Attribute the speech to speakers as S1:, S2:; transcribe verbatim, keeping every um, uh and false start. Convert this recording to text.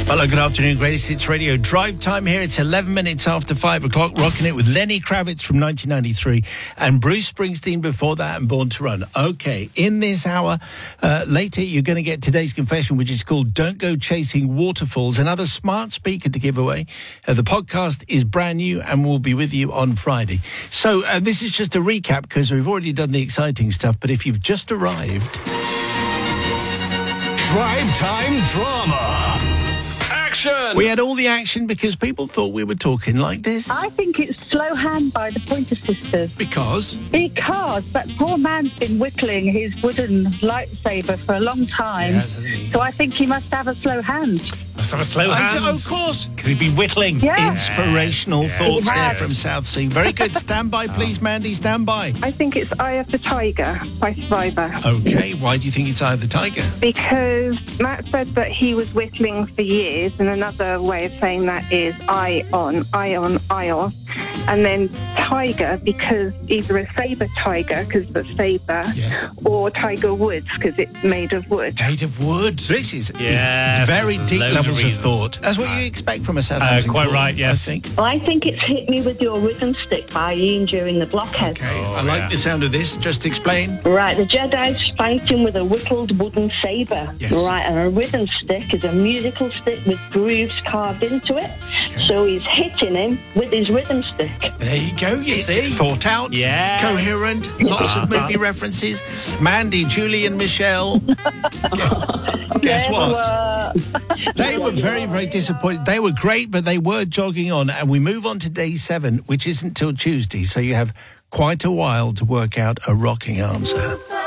S1: Hello, good afternoon, Greatest Hits Radio. Drive time here. It's eleven minutes after five o'clock. Rocking it with Lenny Kravitz from nineteen ninety-three and Bruce Springsteen before that and Born to Run. Okay, in this hour, uh, later you're going to get today's confession, which is called Don't Go Chasing Waterfalls. Another smart speaker to give away. Uh, the podcast is brand new and we'll be with you on Friday. So uh, this is just a recap because we've already done the exciting stuff. But if you've just arrived...
S2: Drive time drama. Action!
S1: We had all the action because people thought we were talking like this.
S3: I think it's Slow Hand by the Pointer Sisters.
S1: Because?
S3: Because that poor man's been whittling his wooden lightsaber for a long time.
S1: Yes, hasn't he?
S3: So I think he must have a slow hand.
S2: Must have a slow
S1: I
S2: hand.
S1: said, of course.
S2: Because he'd been whittling.
S3: Yeah.
S1: Inspirational
S2: Yes,
S1: thoughts
S3: yes.
S1: there from South Sea. Very good. Stand by, please, Mandy. Stand by.
S4: I think it's Eye of the Tiger by Survivor.
S1: Okay. Why do you think it's Eye of the Tiger?
S4: Because Matt said that he was whittling for years, and another way of saying that is eye on, eye on, eye on. And then tiger, because either a saber tiger, because of a saber,
S1: Yes.
S4: or tiger woods, because it's made of wood.
S2: Made of wood.
S1: This is
S2: Yeah,
S1: very
S2: there's
S1: deep
S2: loads of
S1: levels of,
S2: reasons.
S1: thought. That's what you expect from a Southampton
S2: Uh, quite
S1: caller,
S2: right, yes.
S1: I think.
S5: I think it's Hit Me With Your Rhythm Stick by Ian During the Blockhead.
S1: Okay.
S2: Oh,
S1: I like
S2: yeah.
S1: the sound of this. Just explain.
S5: Right, the Jedi's fighting with a whittled wooden saber.
S1: Yes.
S5: Right, and a rhythm stick is a musical stick with grooves carved into it. So he's hitting him with his rhythm stick.
S2: There you go, you see.
S1: Thought out.
S2: Yes.
S1: Coherent. Lots of movie references. Mandy, Julie and Michelle. Guess, guess what? They were very, very disappointed. They were great, but they were jogging on. And we move on to day seven, which isn't till Tuesday. So you have quite a while to work out a rocking answer.